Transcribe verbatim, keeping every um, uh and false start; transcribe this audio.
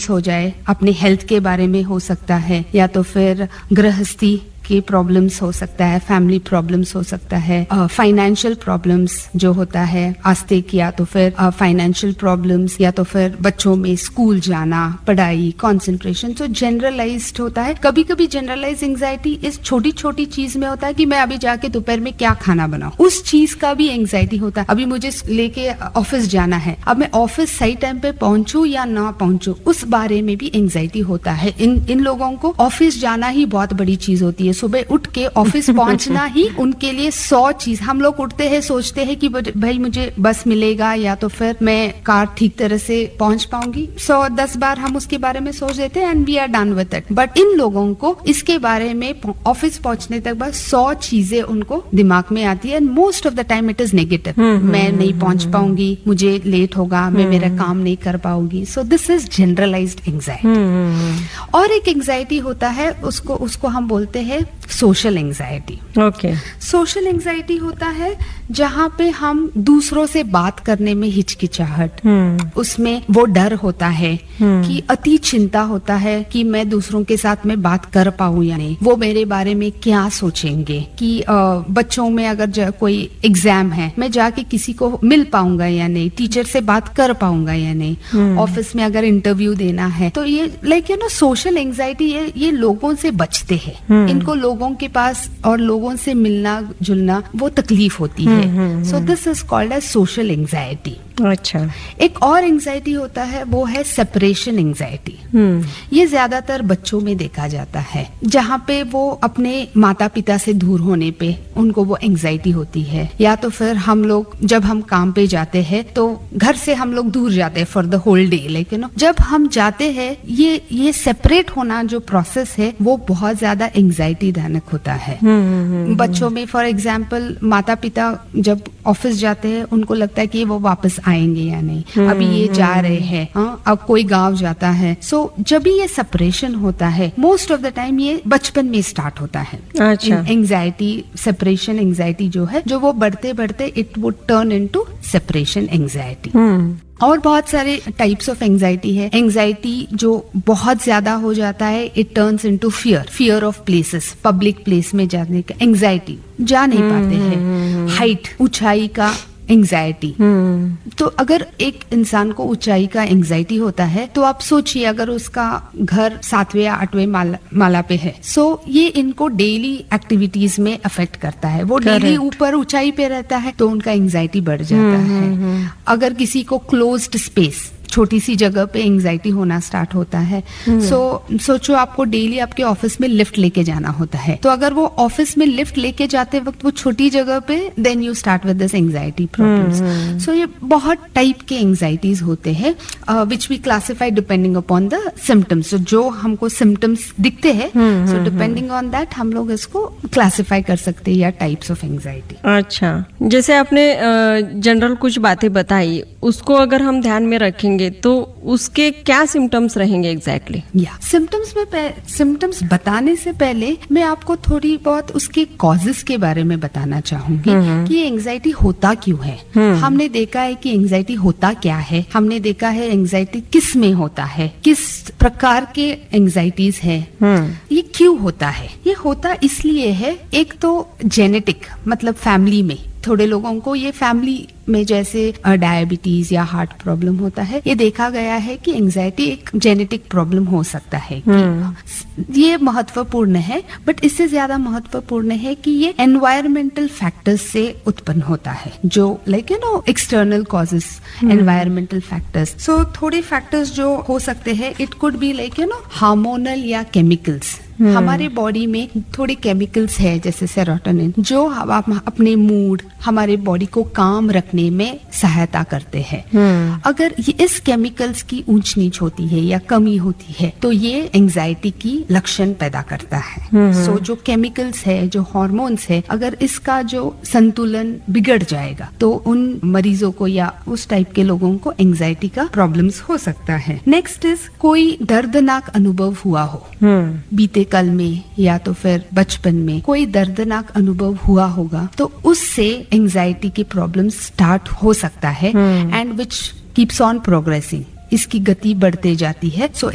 Problems हो जाए, अपने हेल्थ के बारे में हो सकता है, या तो फिर गृहस्थी के प्रॉब्लम्स हो सकता है, फैमिली प्रॉब्लम्स हो सकता है, फाइनेंशियल uh, प्रॉब्लम्स जो होता है आस्तिक, या तो फिर फाइनेंशियल uh, प्रॉब्लम्स, या तो फिर बच्चों में स्कूल जाना, पढ़ाई, कंसंट्रेशन। तो जनरलाइज्ड होता है। कभी कभी जनरलाइज एंजाइटी इस छोटी छोटी चीज में होता है कि मैं अभी जाके दोपहर में क्या खाना बनाऊं, उस चीज का भी एंजाइटी होता है। अभी मुझे लेके ऑफिस जाना है, अब मैं ऑफिस सही टाइम पे पहुंचू या ना पहुंचू, उस बारे में भी एंजाइटी होता है। इन इन लोगों को ऑफिस जाना ही बहुत बड़ी चीज होती है। सुबह उठ के ऑफिस पहुंचना ही उनके लिए सौ चीज। हम लोग उठते हैं, सोचते हैं कि भाई मुझे बस मिलेगा या तो फिर मैं कार ठीक तरह से पहुंच पाऊंगी। सौ दस बार हम उसके बारे में सोच देते हैं and we are done with it. But in लोगों को इसके बारे में ऑफिस पहुंचने तक बस सौ चीजें उनको दिमाग में आती है and most of the time it is negative. मैं नहीं पहुंच पाऊंगी, मुझे लेट होगा, मैं मेरा काम नहीं कर पाऊंगी। So this is generalised anxiety. और एक एंजाइटी होता है, उसको उसको हम बोलते हैं social anxiety. Okay. Social anxiety होता है जहाँ पे हम दूसरों से बात करने में हिचकिचाहट, उसमें वो डर होता है कि अति चिंता होता है कि मैं दूसरों के साथ में बात कर पाऊं या नहीं, वो मेरे बारे में क्या सोचेंगे, कि आ, बच्चों में अगर कोई एग्जाम है, मैं जाके किसी को मिल पाऊंगा या नहीं, टीचर से बात कर पाऊंगा या नहीं, ऑफिस में अगर इंटरव्यू देना है। तो ये like you know social anxiety, ये ये लोगों से बचते हैं। इनको लोगों के पास और लोगों से मिलना जुलना वो तकलीफ होती है। So this is called as social anxiety. अच्छा। एक और एंजाइटी होता है, वो है सेपरेशन एंजाइटी। ये ज्यादातर बच्चों में देखा जाता है, जहाँ पे वो अपने माता पिता से दूर होने पे उनको वो एंजाइटी होती है। या तो फिर हम लोग जब हम काम पे जाते हैं तो घर से हम लोग दूर जाते हैं फॉर द होल डे, लेकिन जब हम जाते हैं ये ये सेपरेट होना जो प्रोसेस है वो बहुत ज्यादा एंजाइटी जनक होता है। बच्चों में फॉर एग्जाम्पल माता पिता जब ऑफिस जाते हैं उनको लगता है कि वो वापस आएंगे या नहीं, अभी ये जा रहे हैं, हाँ अब कोई गांव जाता है। सो so, जब भी ये सेपरेशन होता है मोस्ट ऑफ द टाइम ये बचपन में स्टार्ट होता है। अच्छा। एंजाइटी, सेपरेशन एंजाइटी जो है, जो वो बढ़ते बढ़ते it would turn into separation anxiety. और बहुत सारे टाइप्स ऑफ एंजाइटी है। एंजाइटी जो बहुत ज्यादा हो जाता है, it turns into fear, fear of places, public place में जाने का एंजाइटी, जा नहीं पाते हैं। हाइट, ऊंचाई का एंजाइटी। तो अगर एक इंसान को ऊंचाई का एंजाइटी होता है तो आप सोचिए अगर उसका घर सातवें या आठवें माला, माला पे है, सो ये इनको डेली एक्टिविटीज में अफेक्ट करता है। वो डेली ऊपर ऊंचाई पे रहता है तो उनका एंजाइटी बढ़ जाता है। अगर किसी को क्लोज्ड स्पेस, छोटी सी जगह पे एंजाइटी होना स्टार्ट होता है। सो so, सोचो आपको डेली आपके ऑफिस में लिफ्ट लेके जाना होता है, तो अगर वो ऑफिस में लिफ्ट लेके जाते वक्त वो छोटी जगह पे, then you start with this anxiety problems. सो ये बहुत टाइप के एंजाइटीज होते हैं which we classify depending upon the symptoms. जो हमको सिम्टम्स दिखते हैं, सो डिपेंडिंग ऑन दैट हम लोग इसको क्लासिफाई कर सकते हैं या टाइप्स ऑफ एंजाइटी। अच्छा, जैसे आपने जनरल कुछ बातें बताई, उसको अगर हम ध्यान में रखेंगे तो उसके क्या सिम्टम्स रहेंगे एग्जैक्टली? या सिम्टम्स में सिम्टम्स बताने से पहले मैं आपको थोड़ी बहुत उसके कॉजेस के बारे में बताना चाहूंगी कि एंजाइटी होता क्यों है। हमने देखा है कि एंजाइटी होता क्या है, हमने देखा है एंजाइटी किस में होता है, किस प्रकार के एंजाइटीज है, ये क्यों होता है। ये होता इसलिए है, एक तो जेनेटिक, मतलब फैमिली में थोड़े लोगों को ये फैमिली में जैसे डायबिटीज या हार्ट प्रॉब्लम होता है, ये देखा गया है कि एंजाइटी एक जेनेटिक प्रॉब्लम हो सकता है। कि ये महत्वपूर्ण है, बट इससे ज्यादा महत्वपूर्ण है कि ये एनवायरमेंटल फैक्टर्स से उत्पन्न होता है, जो like you know external causes, environmental factors. सो थोड़े फैक्टर्स जो हो सकते हैं, it could be like you know hormonal या केमिकल्स। हमारे बॉडी में थोड़े केमिकल्स है जैसे सेरोटोनिन, जो हम अपने मूड, हमारे बॉडी को काम रखने में सहायता करते हैं। अगर ये इस केमिकल्स की ऊंच नीच होती है या कमी होती है तो ये एंजाइटी की लक्षण पैदा करता है। सो so, जो केमिकल्स है, जो हार्मोन्स है, अगर इसका जो संतुलन बिगड़ जाएगा तो उन मरीजों को या उस टाइप के लोगों को एंजाइटी का प्रॉब्लम्स हो सकता है। नेक्स्ट इज कोई दर्दनाक अनुभव हुआ हो, बीते कल में या तो फिर बचपन में कोई दर्दनाक अनुभव हुआ होगा, तो उससे एंजाइटी की प्रॉब्लम स्टार्ट हो सकता है and which keeps on progressing, इसकी गति बढ़ते जाती है। सो so,